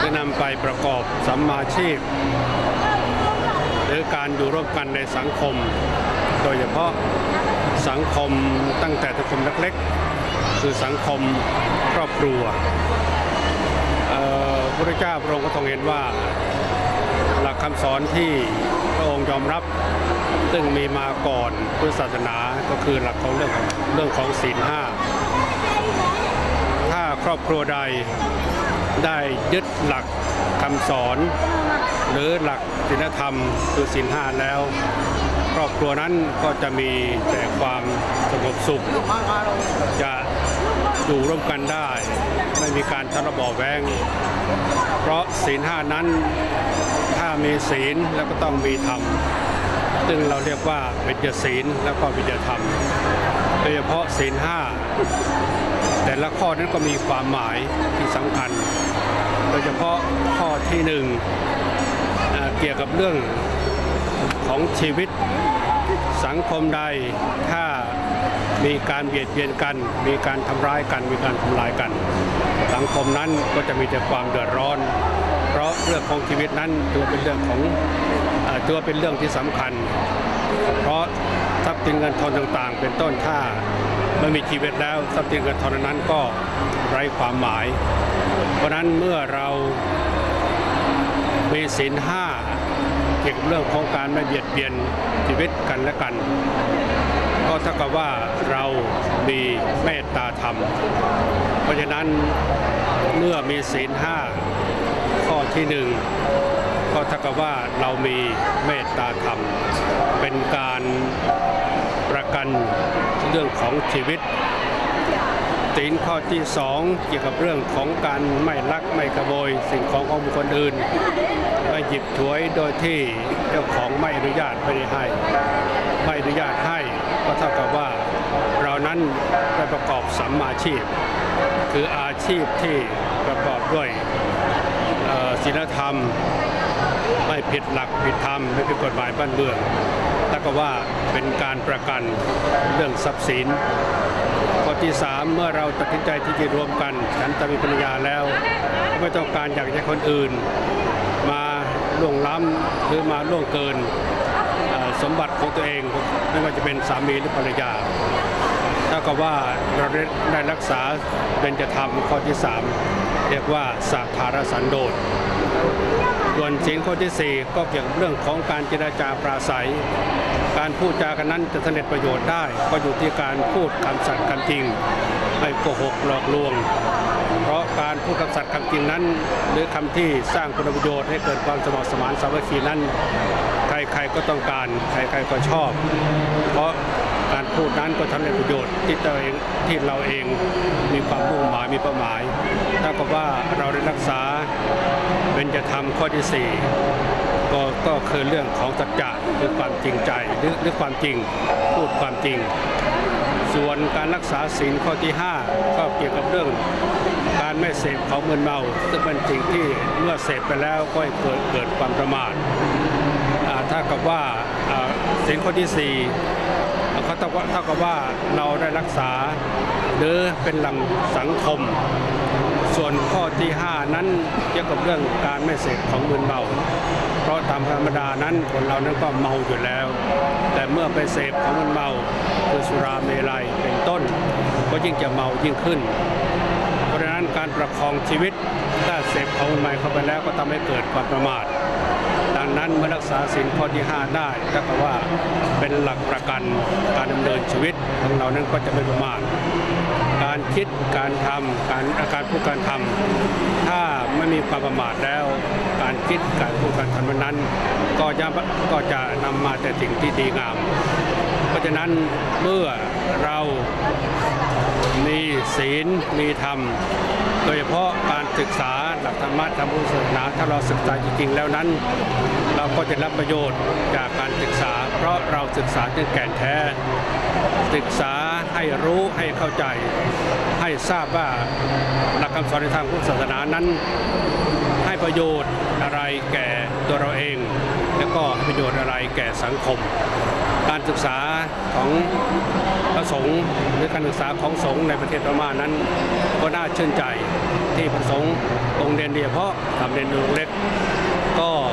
จะนำไปประกอบสัมมาชีพหรือการอยู่ร่วมกันในสังคมโดยเฉพาะสังคมตั้งแต่สังคมเล็กๆคือสังคมครอบครัวพระพุทธเจ้าพระองค์ก็ทรงเห็นว่าหลักคำสอนที่พระองค์ยอมรับซึ่งมีมาก่อนพุทธศาสนาก็คือหลักของเรื่องของศีลห้าถ้าครอบครัวใดได้ยึดหลักคำสอนหรือหลักศีลธรรมคือศีลห้าแล้วครอบครัวนั้นก็จะมีแต่ความสงบสุขจะอยู่ร่วมกันได้ไม่มีการทะเลาะเบาะแว้งเพราะศีลห้านั้นถ้ามีศีลแล้วก็ต้องมีธรรมซึ่งเราเรียกว่าวิญญาศีลแล้วก็วิญญาธรรมโดยเฉพาะศีลห้าแต่ละข้อนั้นก็มีความหมายที่สำคัญโดยเฉพาะข้อที่หนึ่งเกี่ยวกับเรื่องของชีวิตสังคมใดถ้ามีการเบียดเบียนกันมีการทำร้ายกันมีการทำลายกันสังคมนั้นก็จะมีแต่ความเดือดร้อนเพราะเรื่องของชีวิตนั้นถือเป็นเรื่องที่สำคัญเพราะทรัพย์สินเงินทองต่างๆเป็นต้นถ้าไม่มีชีวิตแล้วทรัพย์สินเงินทองนั้นก็ไร้ความหมายเพราะนั้นเมื่อเรามีศีลห้าเกี่ยวกับเรื่องของการไม่เบียดเบียนชีวิตกันและกันก็เท่ากับว่าเรามีเมตตาธรรมเพราะฉะนั้นเมื่อมีศีลห้าข้อที่หนึ่งก็เท่ากับว่าเรามีเมตตาธรรมเป็นการประกันเรื่องของชีวิตศีลข้อที่สองเกี่ยวกับเรื่องของการไม่ลักไม่ขโมยสิ่งของบุคคลอื่นไม่หยิบฉวยโดยที่เจ้าของไม่อนุญาตไม่ให้ก็เท่ากับว่าเรานั้นได้ประกอบสัมมาชีพคืออาชีพที่ประกอบด้วยศีลธรรมไม่ผิดหลักผิดธรรมไม่ผิดกฎหมายบ้านเมืองเท่ากับว่าเป็นการประกันเรื่องทรัพย์สินข้อที่สามเมื่อเราตัดสินใจที่จะรวมกันฉันจะมีปัญญาแล้วไม่ต้องการอยากให้คนอื่นมาล่วงล้ำหรือมาล่วงเกินสมบัติของตัวเองไม่ว่าจะเป็นสามีหรือภรรยาเท่ากับว่าเราได้รักษาเบญจธรรมข้อที่สามเรียกว่าสัทธารสันโดษส่วนศีลข้อที่สี่ก็เกี่ยวกับเรื่องของการเจรจาปราศัยการพูดจากันนั้นจะสำเร็จประโยชน์ได้ก็อยู่ที่การพูดคำสัตย์คำจริงไม่โกหกหลอกลวงเพราะการพูดคำสัตย์คำจริงนั้นหรือคำที่สร้างคุณประโยชน์ให้เกิดความสมัครสมานสามัคคีนั้นใครๆก็ต้องการใครๆก็ชอบเพราะการพูดนั้นก็ทำให้ประโยชน์ที่เราเองมีความมุ่งหมายมีเป้าหมายถ้ากับว่าเราได้รักษาเบญจธรรมข้อที่สี่ก็คือเรื่องของสัจจะหรือความจริงใจหรือความจริงพูดความจริงส่วนการรักษาศีลข้อที่5ก็เกี่ยวกับเรื่องการไม่เสพของมึนเมาซึ่งเป็นสิ่งที่เมื่อเสพไปแล้วก็เกิดความประมาทถ้ากับว่าศีลข้อที่4เขาเท่ากับว่าเราได้รักษาหรือเป็นหลักสังคมส่วนข้อที่5นั้นเกี่ยวกับเรื่องการไม่เสพของมึนเมาเพราะตามธรรมดานั้นคนเรานั้นก็เมาอยู่แล้วแต่เมื่อไปเสพของมึนเมาคือสุราเมลัยเป็นต้นก็ยิ่งจะเมายิ่งขึ้นเพราะฉะนั้นการประคองชีวิตถ้าเสพของมึนเมาเข้าไปแล้วก็ทำให้เกิดความประมาทดังนั้นเมื่อรักษาศีลข้อที่5ได้ก็แปลว่าเป็นหลักประกันการดำเนินชีวิตของเรานั้นก็จะไม่ประมาทการคิดการทำการพูดการทำถ้าไม่มีความประมาทแล้วการคิดการพูดการทำนั้นก็จะนำมาแต่สิ่งที่ดีงามเพราะฉะนั้นเมื่อเรามีศีลมีธรรมโดยเฉพาะการศึกษาหลักธรรมะทางพุทธศาสนาถ้าเราศึกษาจริงๆแล้วนั้นเราก็จะรับประโยชน์จากการศึกษาเพราะเราศึกษาจนแก่นแท้ศึกษาให้รู้ให้เข้าใจให้ทราบว่าหลักคำสอนในทางพุทธศาสนานั้นให้ประโยชน์อะไรแก่ตัวเราเองและก็ให้ประโยชน์อะไรแก่สังคมการการศึกษาของพระสงฆ์หรือการศึกษาของสงฆ์ในประเทศพม่านั้นก็น่าชื่นใจที่พระสงฆ์องค์เด่นเฉพาะทำเด่นองค์เล็ก